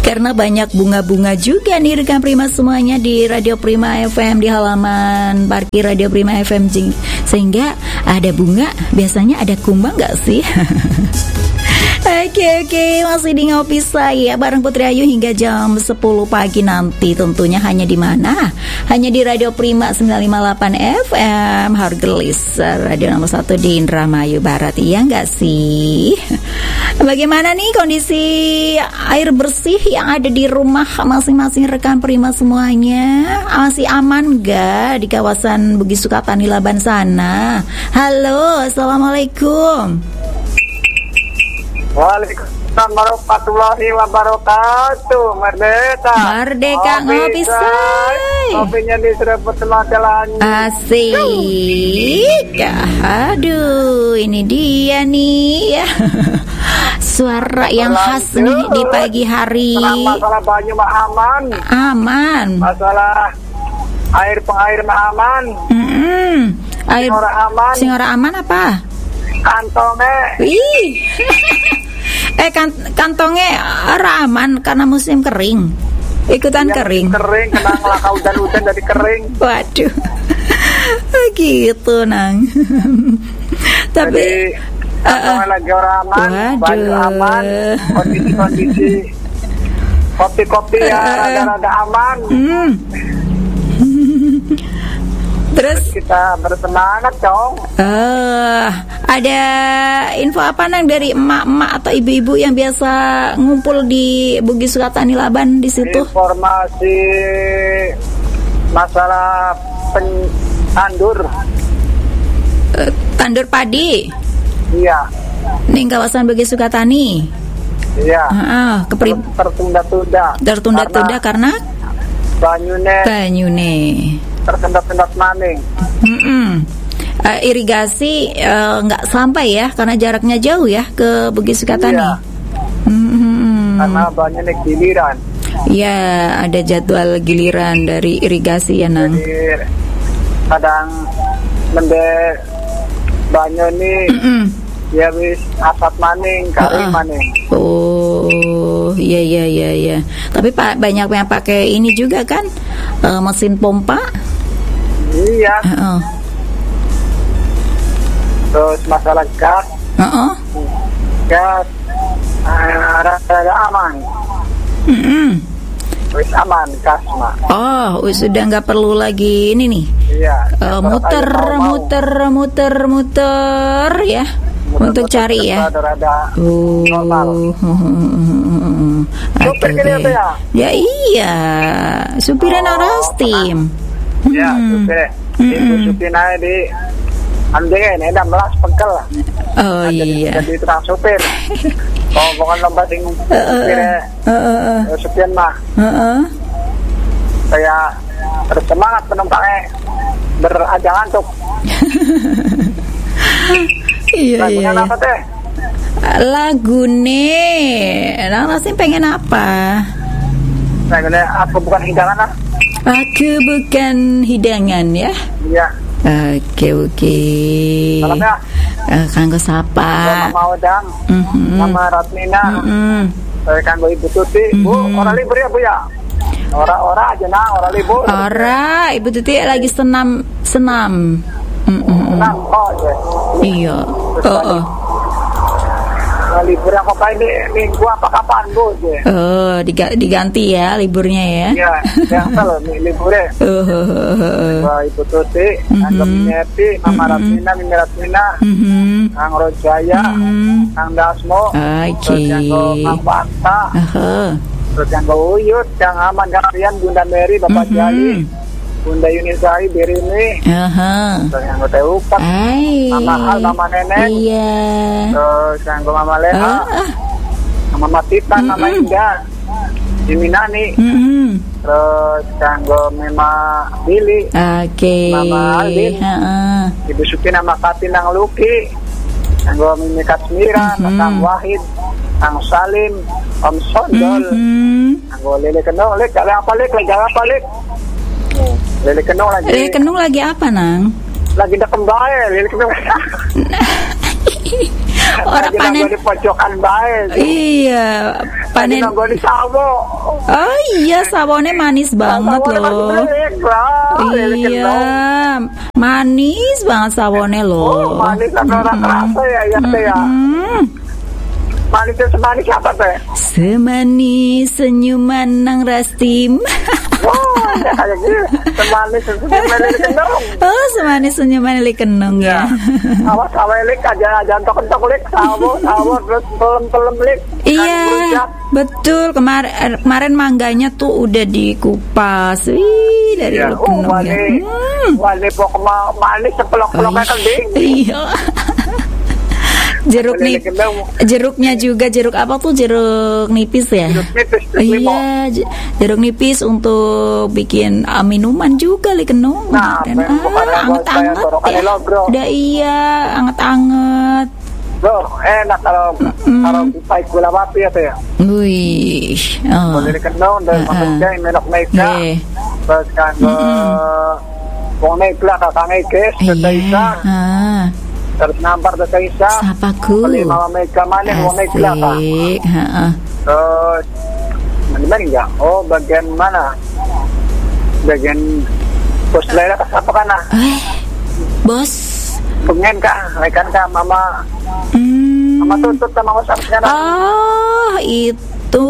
Karena banyak bunga-bunga juga nih rekan Prima semuanya di Radio Prima FM, di halaman parkir Radio Prima FM. Sehingga ada bunga, biasanya ada kumbang gak sih? Oke, masih di Ngopi Saya bareng Putri Ayu hingga jam 10 pagi nanti. Tentunya hanya di mana? Hanya di Radio Prima 958 FM, Hargelis, radio nomor 1 di Indramayu Barat. Iya nggak sih? Bagaimana nih kondisi air bersih yang ada di rumah masing-masing rekan Prima semuanya? Masih aman nggak di kawasan Bugis Sukatani Laban sana? Halo, assalamualaikum. Waalaikumsalam warahmatullahi wabarakatuh. Merdeka Ngopi Say. Kopinya diseruput telah-telahnya. Asik. Aduh, ini dia nih ya. Suara yang khas nih di pagi hari. Masalah banyu mah aman. Aman. Masalah air mah aman. Air Singora aman apa? Kantongnya. Wih. Kantongnya aman karena musim kering. Ikutan kering. Kering, kena ngelaka hujan jadi kering. Waduh. Gitu, Nang. Tapi kantongnya lagi orang aman, baju aman, kondisi kopi ya rada-rada aman. Terus kita bersemangat dong. Ada info apa Nang dari emak-emak atau ibu-ibu yang biasa ngumpul di Bugis Sukatani Laban di situ? Informasi masalah tandur padi. Iya. Ning kawasan Bugis Sukatani. Iya. Tertunda-tunda karena banyune. Tersendat-sendat maning. Irigasi nggak sampai ya karena jaraknya jauh ya ke Bugis Sukatani. Iya. Karena banyune giliran. Iya, ada jadwal giliran dari irigasi ya Nang. Jadi, kadang banyu nih ya wis asap maning, kari maning. Oh, iya. Tapi banyak yang pakai ini juga kan, mesin pompa. Iya. Terus masalah gas. Gas rada aman. Wis aman gas mah. Oh, wis sudah nggak perlu lagi ini nih. Iya. Muter ya. Untuk cari ya. Supir gini ya? Ya iya, supirnya narastim. Ya, supir. Ibu supirnya di anjing ini ada melas pegel. Oh iya. Jadi tukang supir. Bukan lomba sing supirnya. Supir mah. Saya bersemangat penumpangnya berajang ngantuk. Iya. Lagunya apa teh? Lagune, Narastim pengen apa? Lagunya aku bukan hidangan lah. Aku bukan hidangan ya. Iya. Oke. Salamnya. Kanggo sapa? Mama Odang, Mama Ratmina, kanggo Ibu Tuti. Bu, orang libur ya Bu ya? Orang aja nah, orang libur. Ora, Ibu Tuti lagi senam. Senam, Iya. Libur yang kok ini minggu apa kapan Bu? Diganti ya liburnya ya. Iya, biasa loh liburnya. Ibu Tuti, Kang Mineti, Mama Ratmina, Mimi Ratmina, Kang Rojaya, Kang Dasmo, terus yang Kang Banta, terus yang Uyut, Kang Aman, Kang Rian, Bunda Mary, Bapak Jali, Bunda Yunisai, Birini, terus yang Teh Upak, Mama Hal, Mama Nenek, terus yang Mama Leha, Mama Tita, Mama Indah, Jiminani, terus kanggo Mama Billy, Mama Aldin, Ibu Suki nama Katinang Luki, kanggo Mimi Katsmira, Kang Wahid, Kang Salim, Om Sondol, kanggo Lele Kenong, Lek apa Lek? Lele Kenong lagi apa Nang? Lagi dekem bae, Lele Kenong. Orang panen di pojokan bae. Iya, Panen di sawo. Oh iya, sawone manis banget loh. Iya, manis banget sawone loh. Manis orang rasa ya ya. Manisnya semanis apa teh? Semanis senyuman nang Rastim. Kayak gitu. Semanis senyuman Li Kenung. Oh, semanis senyuman Li Kenung ya. Awas awelik aja entok-entok lik sawo terus pelem-pelem lik. Iya, betul. Kemarin mangganya tuh udah dikupas. Wih, dari Li Kenung ya. Wali pokoknya manis sepelok-peloknya keling. Iya. Jeruknya juga jeruk apa tuh, jeruk nipis ya? Jeruk nipis. Iya, jeruk nipis untuk bikin minuman juga Li Kenung. Nah, anget-anget ya. Udah iya, anget-anget. Loh, enak kalau pakai gula wapi ya. Wih. Boleh Li Kenung dan maksudnya melok meja. Terus kan wong nekla kakang ekes sedaisa. Terus nampar ke Kaisa. Sapaku. Beli mama Mega mana mau Mega apa? Terus mana enggak? Oh, bagian mana? Bagian bos Lela apa kana? Bos. Pengen kah? Kan kah mama? Mama tuntut sama WhatsApp sekarang. Oh, itu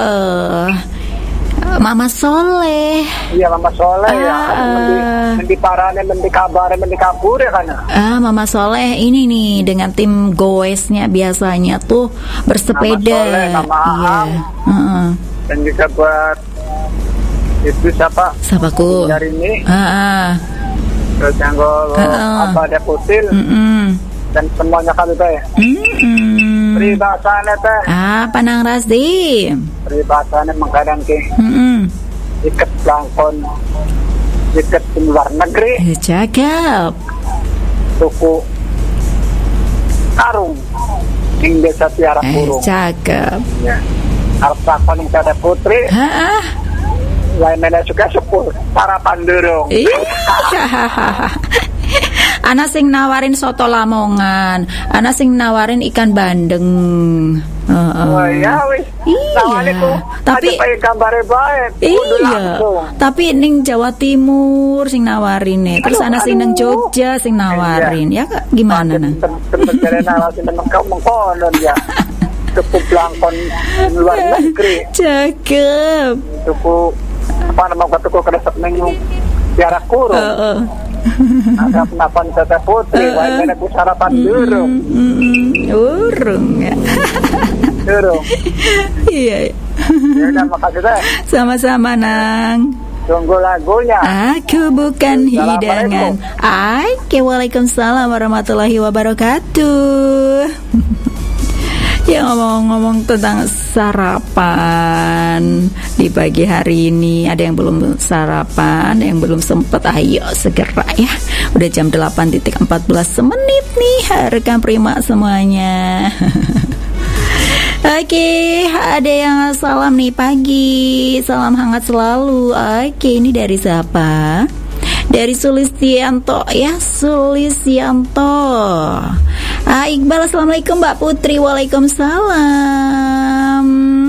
Mama Soleh. Iya, Mama Soleh ya. Mendi parane, mendi kabare, mendi kabur ya kan. Mama Soleh ini nih dengan tim goesnya biasanya tuh bersepeda. Mama Soleh, Mama Aham. Iya. Dan juga buat itu siapaku? Dari ini. Terus yang apa ada putil. Dan semuanya kali teh. Peribahasanya teh. Panang Rasdim. Peribahasanya mengkadang ke. Ikat pelangkon, ikat di luar negeri. Cakep. Tuku karung yang desa tiara burung. Cakep. Ya. Harus takon yang ada putri. Lainnya juga sepur sarapan durung. Ana sing nawarin soto Lamongan, ana sing nawarin ikan bandeng. Iya wis. Iya. Tapi gambare bae. Iya. Tapi ning Jawa Timur sing nawarin nih. Terus ana sing nang Jogja sing nawarin. Ya gimana nang? Sebenarnya nawarin mengkonon ya. Tuku pelangkon luar negeri. Cakep. Tuku apa nama tuku keresep ning tiara kurung. Ada penapan Tete Putri, wajahnya ku sarapan durung. Urung ya. Durung. Iya. Ya udah, makasih teh. Sama-sama nang. Tunggu lagunya. Aku bukan hidangan. Waalaikumsalam warahmatullahi wabarakatuh. Ya ngomong-ngomong tentang sarapan di pagi hari ini, ada yang belum sarapan, yang belum sempet, ayo segera ya. Udah jam 8.14 menit nih, rekan Prima semuanya. Oke, ada yang salam nih pagi, salam hangat selalu. Oke, ini dari siapa? Dari Sulistianto ya, Sulistianto. Iqbal, assalamualaikum Mbak Putri. Waalaikumsalam.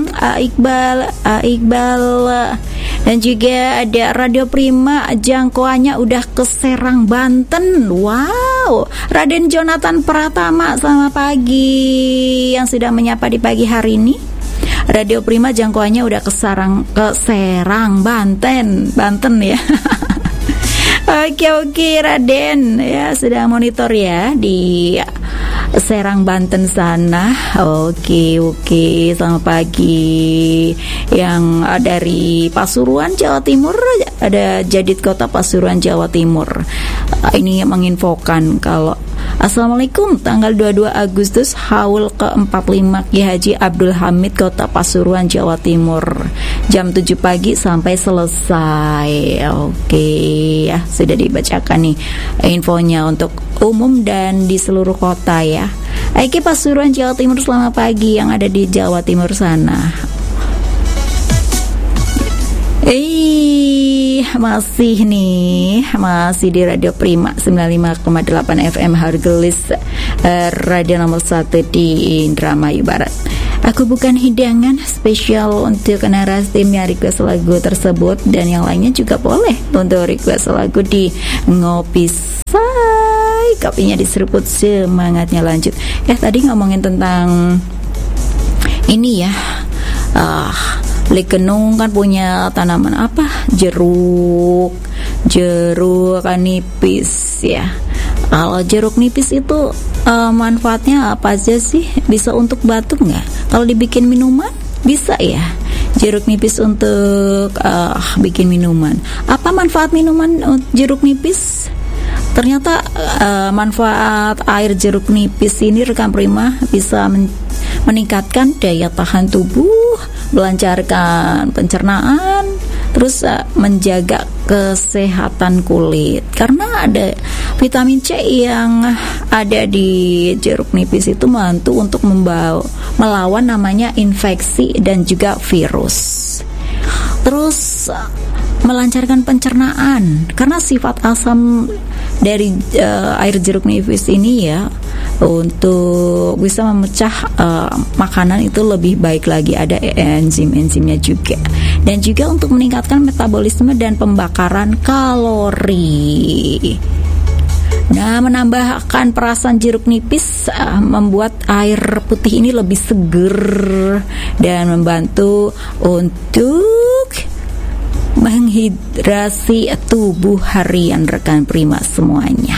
Iqbal. Dan juga ada Radio Prima, jangkauannya udah ke Serang, Banten. Wow. Raden Jonathan Pratama, selamat pagi, yang sudah menyapa di pagi hari ini. Radio Prima jangkauannya udah ke Serang, Banten ya. Oke Raden ya, sudah monitor ya di Serang Banten sana. Oke, selamat pagi. Yang dari Pasuruan Jawa Timur, ada Jadid Kota Pasuruan Jawa Timur. Ini menginfokan kalau Assalamualaikum, tanggal 22 Agustus haul ke-45 Ki Haji Abdul Hamid Kota Pasuruan Jawa Timur, jam 7 pagi sampai selesai. Oke ya, sudah dibacakan nih infonya untuk umum dan di seluruh kota ya. Oke, Pasuruan Jawa Timur, selamat pagi yang ada di Jawa Timur sana. Masih di Radio Prima 95,8 FM Hargelis, radio nomor 1 di Indramayu Barat. Aku Bukan Hidangan spesial untuk narasi yang request lagu tersebut, dan yang lainnya juga boleh untuk request lagu di Ngopi Say. Kopinya diseruput, semangatnya lanjut. Tadi ngomongin tentang ini ya, Likenung kan punya tanaman apa? Jeruk kan nipis ya. Kalau jeruk nipis itu manfaatnya apa aja sih? Bisa untuk batuk nggak? Kalau dibikin minuman bisa ya. Jeruk nipis untuk bikin minuman. Apa manfaat minuman jeruk nipis? Ternyata manfaat air jeruk nipis ini rekan Prima bisa meningkatkan daya tahan tubuh, melancarkan pencernaan, terus menjaga kesehatan kulit. Karena ada vitamin C yang ada di jeruk nipis itu membantu untuk melawan namanya infeksi dan juga virus. Terus melancarkan pencernaan karena sifat asam dari air jeruk nipis ini ya, untuk bisa memecah makanan itu lebih baik lagi. Ada enzim-enzimnya juga, dan juga untuk meningkatkan metabolisme dan pembakaran kalori. Nah, menambahkan perasan jeruk nipis membuat air putih ini lebih seger dan membantu untuk menghidrasi tubuh harian rekan Prima semuanya.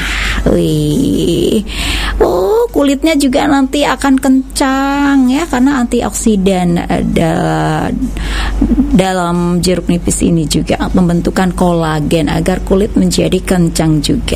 Kulitnya juga nanti akan kencang ya, karena antioksidan dalam jeruk nipis ini juga pembentukan kolagen agar kulit menjadi kencang juga.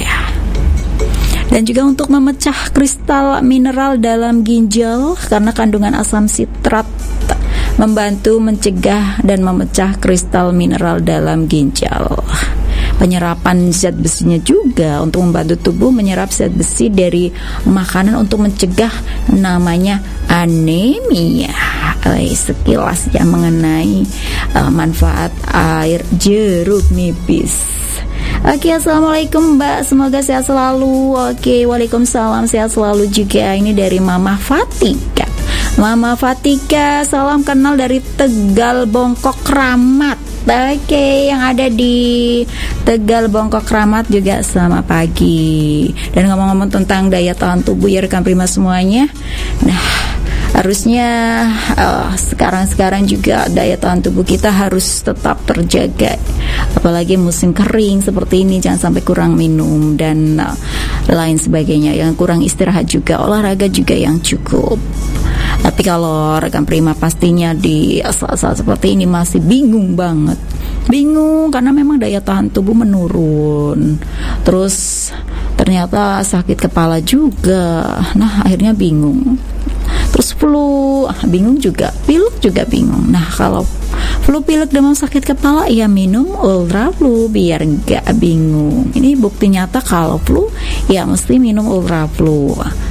Dan juga untuk memecah kristal mineral dalam ginjal karena kandungan asam sitrat membantu mencegah dan memecah kristal mineral dalam ginjal. Penyerapan zat besinya juga untuk membantu tubuh menyerap zat besi dari makanan untuk mencegah namanya anemia. Sekilas ya mengenai manfaat air jeruk nipis. Oke, assalamualaikum Mbak, semoga sehat selalu. Oke, waalaikumsalam, sehat selalu juga. Ini dari Mama Fatika. Mama Fatika, salam kenal dari Tegal Bongkok Kramat. Oke, yang ada di Tegal Bongkok Kramat juga selamat pagi. Dan ngomong-ngomong tentang daya tahan tubuh ya rekan Prima semuanya. Nah, harusnya sekarang juga daya tahan tubuh kita harus tetap terjaga. Apalagi musim kering seperti ini, jangan sampai kurang minum dan lain sebagainya. Yang kurang istirahat juga, olahraga juga yang cukup. Tapi kalau rekan Prima pastinya di saat-saat seperti ini masih bingung banget. Bingung karena memang daya tahan tubuh menurun. Terus ternyata sakit kepala juga. Nah, akhirnya bingung. Terus flu, bingung juga. Pilek juga bingung. Nah, kalau flu, pilek, demam, sakit kepala, ya minum Ultra Flu biar gak bingung. Ini bukti nyata kalau flu, ya mesti minum Ultra Flu.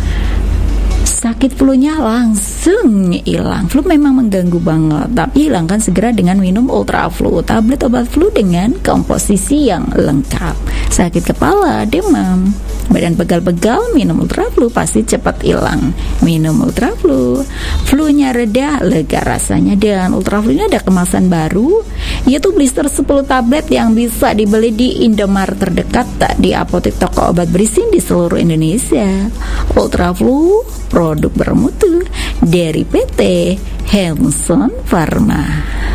Sakit flu-nya langsung hilang. Flu memang mengganggu banget, tapi hilangkan segera dengan minum Ultra Flu, tablet obat flu dengan komposisi yang lengkap. Sakit kepala, demam, badan pegal-pegal, minum Ultra Flu pasti cepat hilang. Minum Ultra Flu, flu-nya reda, lega rasanya. Dan Ultra Flu ini ada kemasan baru, yaitu blister 10 tablet yang bisa dibeli di Indomaret terdekat, di apotek toko obat berizin di seluruh Indonesia. Ultra Flu, produk bermutu dari PT Hanson Pharma.